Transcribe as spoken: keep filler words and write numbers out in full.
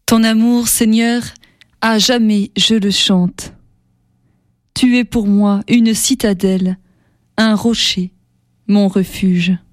Ton amour, Seigneur, à jamais je le chante. Tu es pour moi une citadelle, un rocher, mon refuge.